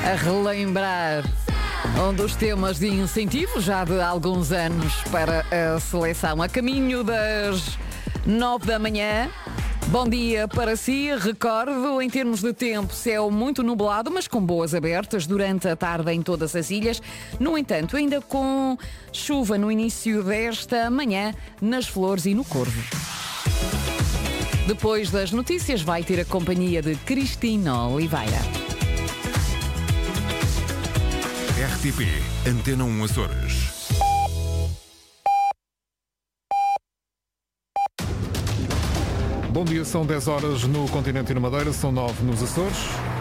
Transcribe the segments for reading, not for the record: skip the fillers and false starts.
A relembrar um dos temas de incentivo já de alguns anos para a seleção. A caminho das 9 da manhã. Bom dia para si. Recordo, em termos de tempo, céu muito nublado, mas com boas abertas durante a tarde em todas as ilhas. No entanto, ainda com chuva no início desta manhã nas Flores e no Corvo. Depois das notícias, vai ter a companhia de Cristina Oliveira. RTP Antena 1 Açores. Bom dia, são 10 horas no continente e na Madeira, são 9 nos Açores.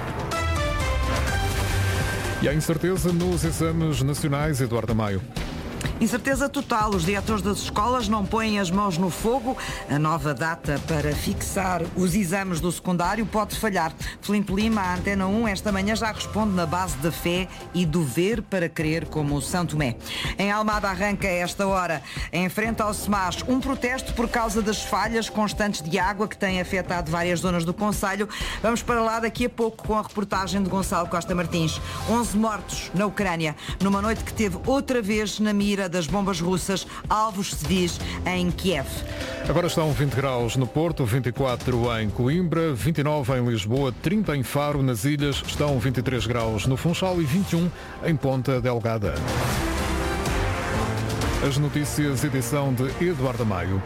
E há incerteza nos exames nacionais, Eduardo Amaio. Incerteza total. Os diretores das escolas não põem as mãos no fogo. A nova data para fixar os exames do secundário pode falhar. Filipe Lima, à Antena 1, esta manhã já responde na base da fé e do ver para crer, como o São Tomé. Em Almada arranca a esta hora, em frente ao SEMAS, um protesto por causa das falhas constantes de água que têm afetado várias zonas do concelho. Vamos para lá daqui a pouco com a reportagem de Gonçalo Costa Martins. 11 mortos na Ucrânia, numa noite que teve outra vez na mira das bombas russas, alvos se diz em Kiev. Agora estão 20 graus no Porto, 24 em Coimbra, 29 em Lisboa, 30 em Faro, nas ilhas estão 23 graus no Funchal e 21 em Ponta Delgada. As notícias, edição de Eduardo Amaio.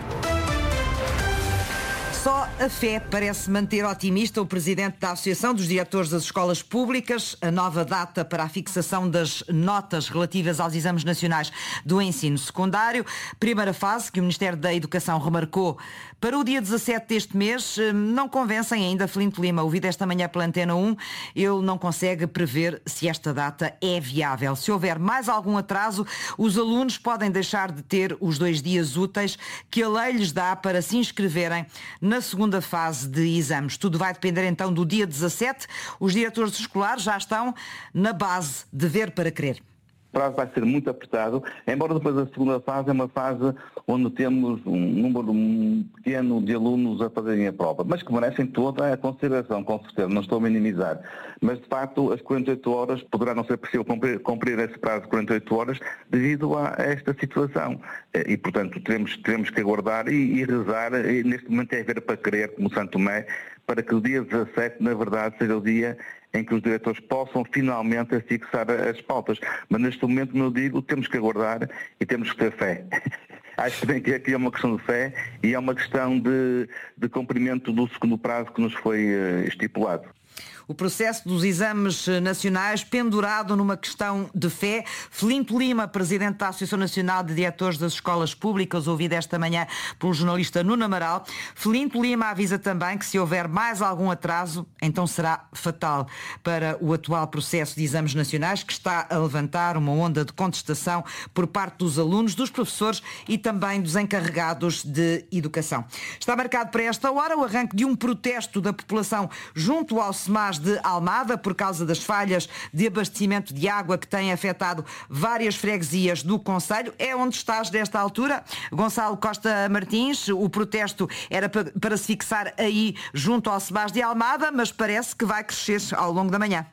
Só a fé parece manter otimista o presidente da Associação dos Diretores das Escolas Públicas. A nova data para a fixação das notas relativas aos exames nacionais do ensino secundário. Primeira fase que o Ministério da Educação remarcou para o dia 17 deste mês. Não convencem ainda Filipe Lima. Ouvido esta manhã pela Antena 1, ele não consegue prever se esta data é viável. Se houver mais algum atraso, os alunos podem deixar de ter os 2 dias úteis que a lei lhes dá para se inscreverem na segunda fase de exames. Tudo vai depender então do dia 17. Os diretores escolares já estão na base de ver para crer. O prazo vai ser muito apertado, embora depois a segunda fase é uma fase onde temos um número pequeno de alunos a fazerem a prova, mas que merecem toda a consideração, com certeza, não estou a minimizar. Mas, de facto, as 48 horas, poderá não ser possível cumprir esse prazo de 48 horas devido a esta situação. E, portanto, teremos que aguardar e rezar, e neste momento é ver para crer, como São Tomé, para que o dia 17, na verdade, seja o dia em que os diretores possam finalmente fixar as pautas. Mas neste momento, como eu digo, temos que aguardar e temos que ter fé. Acho bem que aqui é uma questão de fé e é uma questão de cumprimento do segundo prazo que nos foi estipulado. O processo dos exames nacionais pendurado numa questão de fé. Filipe Lima, presidente da Associação Nacional de Diretores das Escolas Públicas, ouvido esta manhã pelo jornalista Nuno Amaral. Filipe Lima avisa também que se houver mais algum atraso, então será fatal para o atual processo de exames nacionais, que está a levantar uma onda de contestação por parte dos alunos, dos professores e também dos encarregados de educação. Está marcado para esta hora o arranque de um protesto da população junto ao SEMAS de Almada por causa das falhas de abastecimento de água que têm afetado várias freguesias do concelho. É onde estás nesta altura, Gonçalo Costa Martins. O protesto era para se fixar aí junto ao SEMAS de Almada, mas parece que vai crescer ao longo da manhã.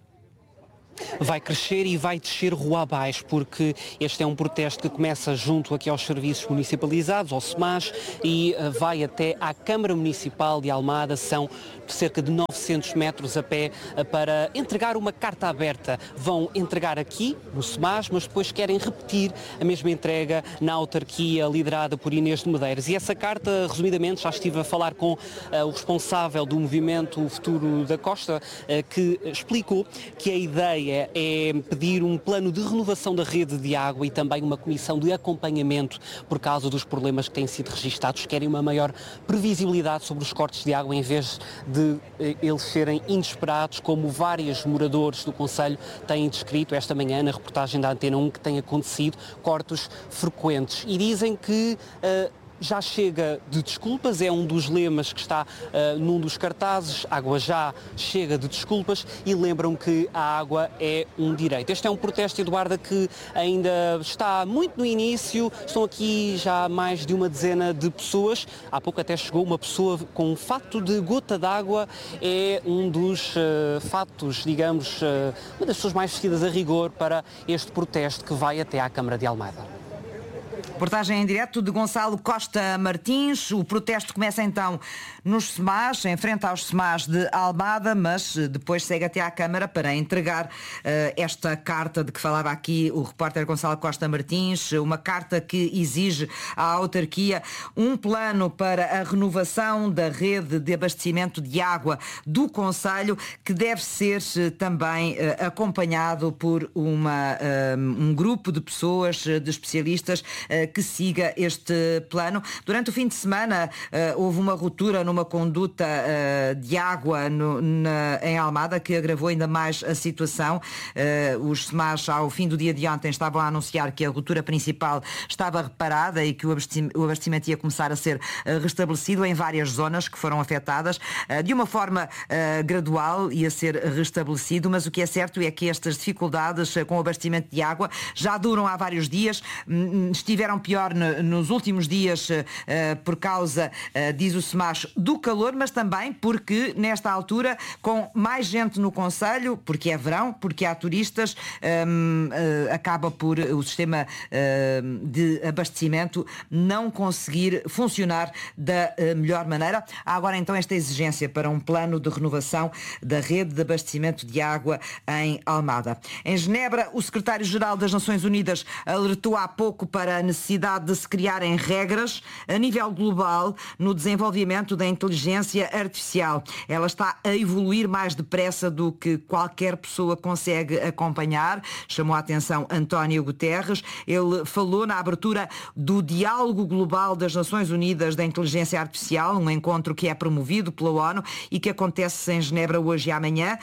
Vai crescer e vai descer rua abaixo, porque este é um protesto que começa junto aqui aos serviços municipalizados, ao SEMAS, e vai até à Câmara Municipal de Almada. São cerca de 900 metros a pé para entregar uma carta aberta. Vão entregar aqui no SEMAS, mas depois querem repetir a mesma entrega na autarquia liderada por Inês de Medeiros. E essa carta, resumidamente, já estive a falar com o responsável do movimento Futuro da Costa, que explicou que a ideia é pedir um plano de renovação da rede de água e também uma comissão de acompanhamento por causa dos problemas que têm sido registados. Querem uma maior previsibilidade sobre os cortes de água em vez de eles serem inesperados, como vários moradores do concelho têm descrito esta manhã na reportagem da Antena 1, que tem acontecido cortes frequentes. E dizem que já chega de desculpas, é um dos lemas que está num dos cartazes, água já chega de desculpas, e lembram que a água é um direito. Este é um protesto, Eduarda, que ainda está muito no início, estão aqui já mais de uma dezena de pessoas, há pouco até chegou uma pessoa com um fato de gota d'água, é um dos fatos, digamos, uma das pessoas mais vestidas a rigor para este protesto que vai até à Câmara de Almada. Reportagem em direto de Gonçalo Costa Martins. O protesto começa então nos SEMAS, em frente aos SEMAS de Almada, mas depois segue até à Câmara para entregar esta carta de que falava aqui o repórter Gonçalo Costa Martins, uma carta que exige à autarquia um plano para a renovação da rede de abastecimento de água do concelho, que deve ser também acompanhado por um grupo de pessoas, de especialistas, que siga este plano. Durante o fim de semana houve uma ruptura numa conduta de água em Almada, que agravou ainda mais a situação. Os SEMAS, ao fim do dia de ontem, estavam a anunciar que a ruptura principal estava reparada e que o abastecimento ia começar a ser restabelecido em várias zonas que foram afetadas. De uma forma gradual ia ser restabelecido, mas o que é certo é que estas dificuldades com o abastecimento de água já duram há vários dias. Estiveram pior nos últimos dias por causa, diz o SEMAS, do calor, mas também porque nesta altura, com mais gente no concelho, porque é verão, porque há turistas, acaba por o sistema de abastecimento não conseguir funcionar da melhor maneira. Há agora então esta exigência para um plano de renovação da rede de abastecimento de água em Almada. Em Genebra, o secretário-geral das Nações Unidas alertou há pouco para a necessidade de se criarem regras a nível global no desenvolvimento da inteligência artificial. Ela está a evoluir mais depressa do que qualquer pessoa consegue acompanhar. Chamou a atenção António Guterres. Ele falou na abertura do Diálogo Global das Nações Unidas da Inteligência Artificial, um encontro que é promovido pela ONU e que acontece em Genebra hoje e amanhã,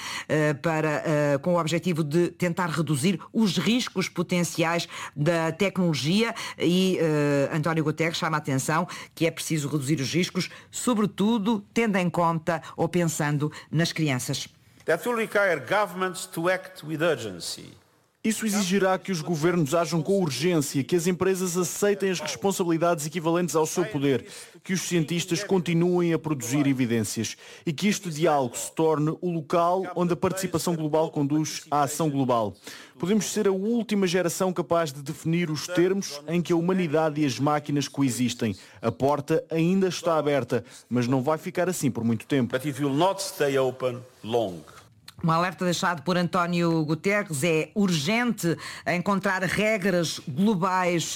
com o objetivo de tentar reduzir os riscos potenciais da tecnologia. E António Guterres chama a atenção que é preciso reduzir os riscos, sobretudo tendo em conta ou pensando nas crianças. That will require governments to act with urgency. Isso exigirá que os governos ajam com urgência, que as empresas aceitem as responsabilidades equivalentes ao seu poder, que os cientistas continuem a produzir evidências e que este diálogo se torne o local onde a participação global conduz à ação global. Podemos ser a última geração capaz de definir os termos em que a humanidade e as máquinas coexistem. A porta ainda está aberta, mas não vai ficar assim por muito tempo. But it will not stay open long. Um alerta deixado por António Guterres: é urgente encontrar regras globais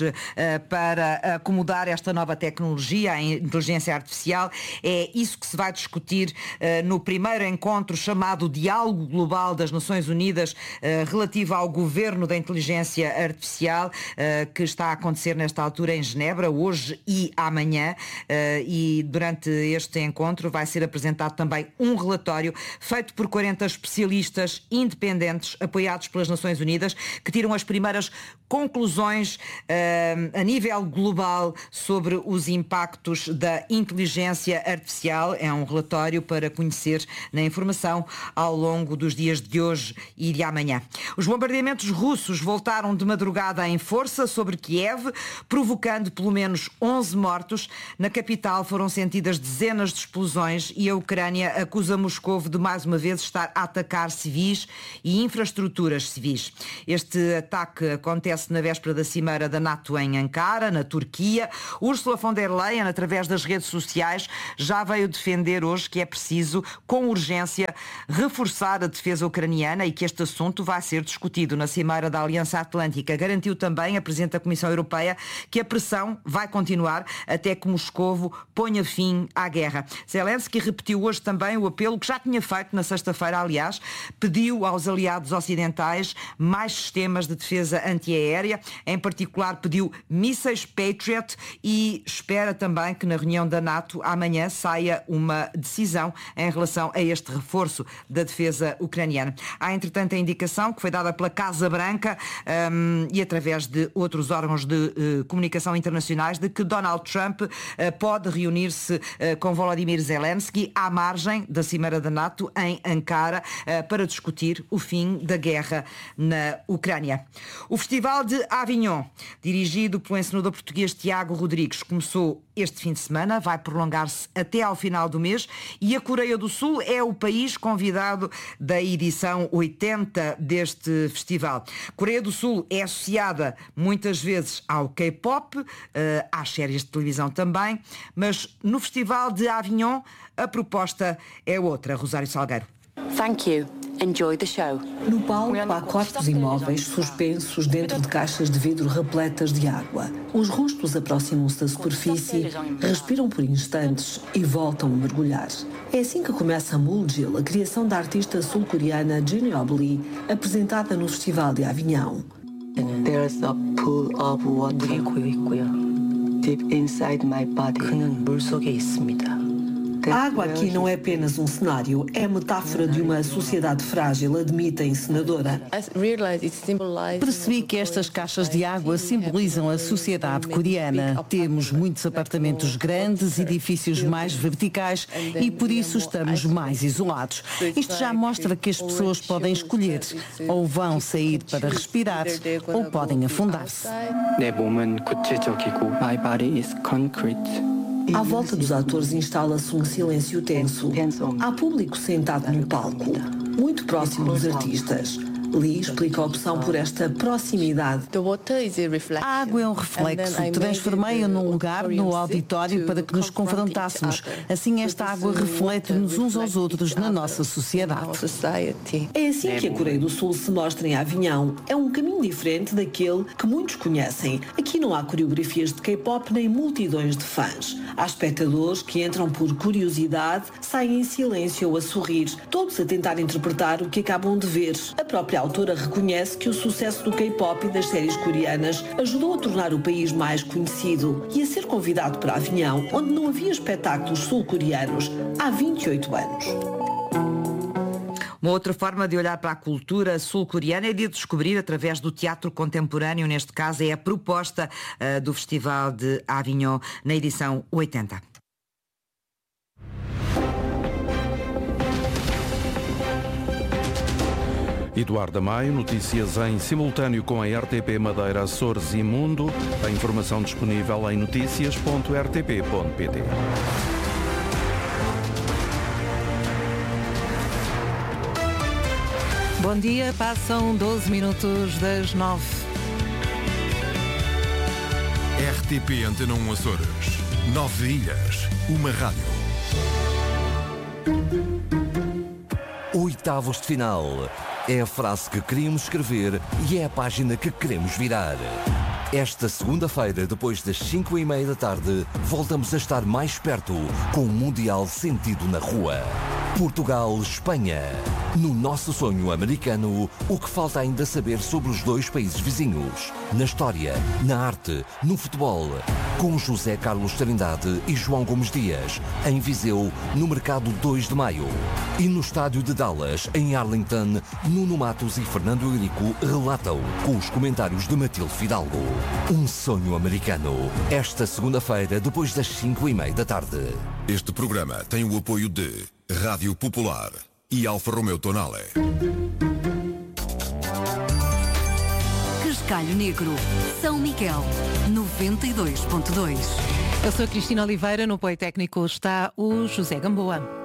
para acomodar esta nova tecnologia, a inteligência artificial. É isso que se vai discutir no primeiro encontro chamado Diálogo Global das Nações Unidas relativo ao governo da inteligência artificial, que está a acontecer nesta altura em Genebra, hoje e amanhã. E durante este encontro vai ser apresentado também um relatório feito por 40 especialistas independentes apoiados pelas Nações Unidas, que tiram as primeiras conclusões a nível global sobre os impactos da inteligência artificial. É um relatório para conhecer na informação ao longo dos dias de hoje e de amanhã. Os bombardeamentos russos voltaram de madrugada em força sobre Kiev, provocando pelo menos 11 mortos. Na capital foram sentidas dezenas de explosões e a Ucrânia acusa Moscou de mais uma vez estar a atacar civis e infraestruturas civis. Este ataque acontece na véspera da cimeira da NATO em Ankara, na Turquia. Ursula von der Leyen, através das redes sociais, já veio defender hoje que é preciso, com urgência, reforçar a defesa ucraniana e que este assunto vai ser discutido na cimeira da Aliança Atlântica. Garantiu também a Presidente da Comissão Europeia que a pressão vai continuar até que Moscovo ponha fim à guerra. Zelensky repetiu hoje também o apelo que já tinha feito na sexta-feira, aliás, aliás, pediu aos aliados ocidentais mais sistemas de defesa antiaérea, em particular pediu mísseis Patriot e espera também que na reunião da NATO amanhã saia uma decisão em relação a este reforço da defesa ucraniana. Há, entretanto, a indicação que foi dada pela Casa Branca e através de outros órgãos de comunicação internacionais de que Donald Trump pode reunir-se com Volodymyr Zelensky à margem da Cimeira da NATO em Ankara para discutir o fim da guerra na Ucrânia. O Festival de Avignon, dirigido pelo encenador português Tiago Rodrigues, começou este fim de semana, vai prolongar-se até ao final do mês e a Coreia do Sul é o país convidado da edição 80 deste festival. Coreia do Sul é associada muitas vezes ao K-pop, às séries de televisão também, mas no Festival de Avignon a proposta é outra. Rosário Salgueiro. Thank you. Enjoy the show. No palco há corpos imóveis suspensos dentro de caixas de vidro repletas de água. Os rostos aproximam-se da superfície, respiram por instantes e voltam a mergulhar. É assim que começa Moolgil, a criação da artista sul-coreana Jinyob Lee, apresentada no Festival de Avignon. There's a pool of water. 고여 있고요. Deep inside my body. 그는 물속에 있습니다. A água aqui não é apenas um cenário, é a metáfora de uma sociedade frágil, admite a encenadora. Percebi que estas caixas de água simbolizam a sociedade coreana. Temos muitos apartamentos grandes, edifícios mais verticais e por isso estamos mais isolados. Isto já mostra que as pessoas podem escolher, ou vão sair para respirar, ou podem afundar-se. 내 몸은 구체적이고 my body is concrete. À volta dos atores instala-se um silêncio tenso. Há público sentado no palco, muito próximo dos artistas. Lee explica a opção por esta proximidade. A água é um reflexo. Transformei-a num lugar no auditório para que nos confrontássemos. Assim esta água reflete-nos uns aos outros na nossa sociedade. É assim que a Coreia do Sul se mostra em Avignon. É um caminho diferente daquele que muitos conhecem. Aqui não há coreografias de K-pop nem multidões de fãs. Há espectadores que entram por curiosidade, saem em silêncio ou a sorrir, todos a tentar interpretar o que acabam de ver. A própria autora reconhece que o sucesso do K-pop e das séries coreanas ajudou a tornar o país mais conhecido e a ser convidado para Avignon, onde não havia espetáculos sul-coreanos há 28 anos. Uma outra forma de olhar para a cultura sul-coreana é de descobrir através do teatro contemporâneo. Neste caso é a proposta do Festival de Avignon na edição 80. Eduardo Maio, notícias em simultâneo com a RTP Madeira, Açores e Mundo. A informação disponível em noticias.rtp.pt. Bom dia, passam 12 minutos das 9. RTP Antena 1 Açores. 9 ilhas, uma rádio. Oitavos de final. É a frase que queríamos escrever e é a página que queremos virar. Esta segunda-feira, depois das 5:30 da tarde, voltamos a estar mais perto com o Mundial sentido na rua. Portugal-Espanha. No nosso sonho americano, o que falta ainda saber sobre os dois países vizinhos? Na história, na arte, no futebol. Com José Carlos Trindade e João Gomes Dias, em Viseu, no Mercado 2 de Maio. E no estádio de Dallas, em Arlington, Nuno Matos e Fernando Eurico relatam com os comentários de Matilde Fidalgo. Um sonho americano. Esta segunda-feira, depois das 5:30 da tarde. Este programa tem o apoio de Rádio Popular e Alfa Romeo Tonale. Cascalho Negro, São Miguel, 92.2. Eu sou a Cristina Oliveira, no Politécnico está o José Gamboa.